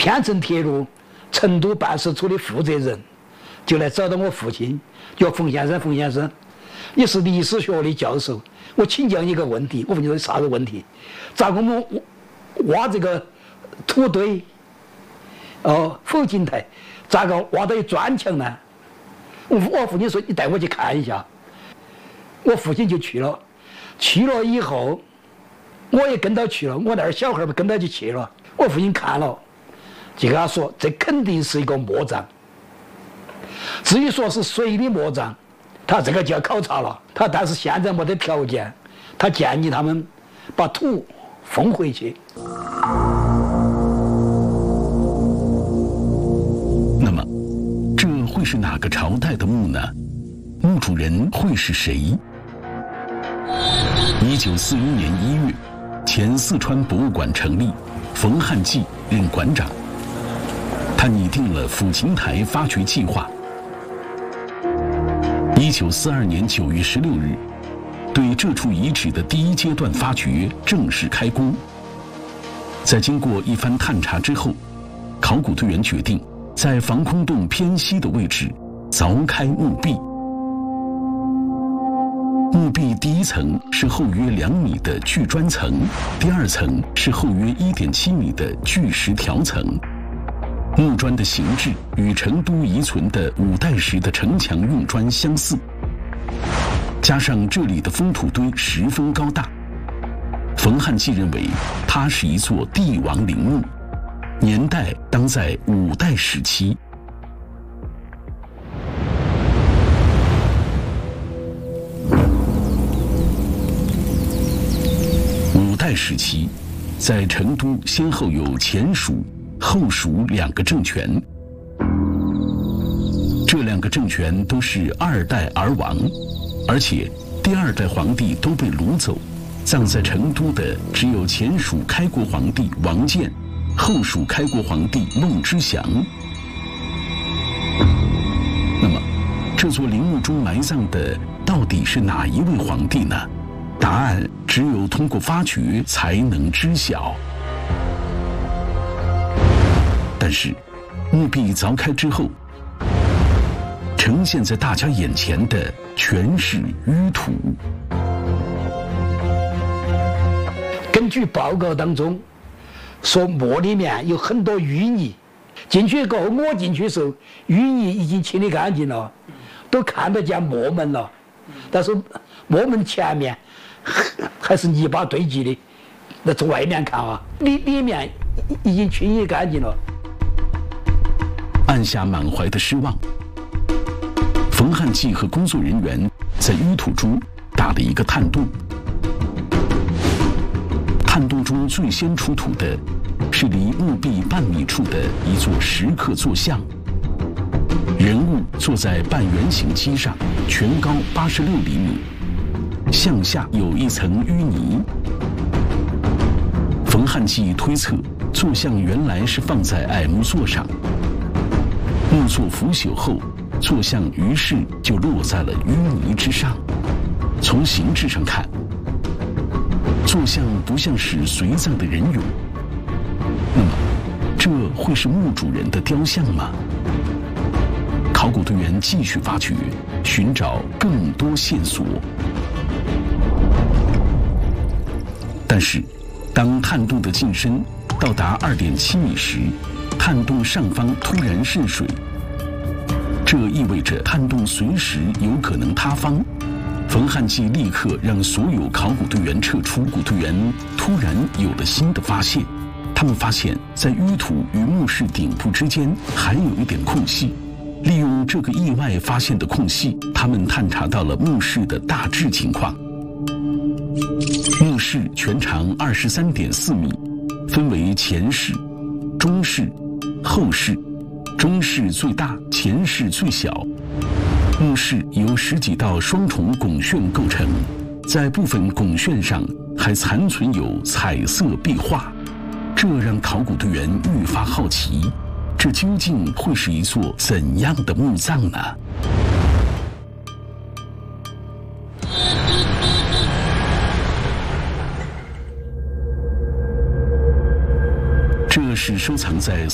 天成铁路成都办事处的负责人就来找到我父亲，叫冯先生，冯先生，你是历史学的教授，我请教你一个问题。我问你说啥子问题？咋个我们挖这个土堆烽井台，咋个挖到一砖墙呢？我父亲说你带我去看一下。我父亲就去了，去了以后我也跟到去了，我那儿小孩跟到就去了。我父亲看了就跟他说这肯定是一个墓葬，至于说是谁的墓葬，他这个就要考察了。他但是现在没得条件，他建议他们把土封回去。 那么这会是哪个朝代的墓呢？墓主人会是谁？1941年1月，前四川博物馆成立，冯汉骥任馆长。他拟定了抚琴台发掘计划。1942年9月16日，对这处遗址的第一阶段发掘正式开工。在经过一番探查之后，考古队员决定在防空洞偏西的位置凿开墓壁。墓壁第一层是厚约2米的巨砖层，第二层是厚约1.7米的巨石条层。木砖的形制与成都遗存的5代时的城墙用砖相似，加上这里的封土堆十分高大，冯汉骥认为它是一座帝王陵墓，年代当在5代时期。5代时期，在成都先后有前蜀、后蜀2个政权，这2个政权都是2代而亡，而且第2代皇帝都被掳走，葬在成都的只有前蜀开国皇帝王建，后蜀开国皇帝孟知祥。那么，这座陵墓中埋葬的到底是哪一位皇帝呢？答案只有通过发掘才能知晓。但是，墓壁凿开之后，呈现在大家眼前的全是淤土。 根据报告当中说，墓里面有很多淤泥，进去过后，我进去的时候，淤泥已经清理干净了，都看得见墓门了，但是墓门前面还是泥巴堆积的。那从外面看啊，里面已经清理干净了。 按下满怀的失望，冯汉骥和工作人员在淤土中打了一个探洞。探洞中最先出土的是离墓壁半米处的一座石刻坐像，人物坐在半圆形基上，全高86厘米，像下有一层淤泥。冯汉骥推测，坐像原来是放在矮木座上，木座腐朽后，坐像于是就落在了淤泥之上。从形制上看，坐像不像是随葬的人俑，那么这会是墓主人的雕像吗？考古队员继续发掘，寻找更多线索。但是，当探洞的进深到达2.7米时，探洞上方突然渗水，这意味着探洞随时有可能塌方。冯汉骥立刻让所有考古队员撤出。考古队员突然有了新的发现，他们发现，在淤土与墓室顶部之间还有一点空隙。利用这个意外发现的空隙，他们探查到了墓室的大致情况。墓室全长23.4米，分为前室、中室、后室，中室最大，前室最小。墓室由10几道双重拱券构成，在部分拱券上还残存有彩色壁画，这让考古队员愈发好奇，这究竟会是一座怎样的墓葬呢？这是收藏在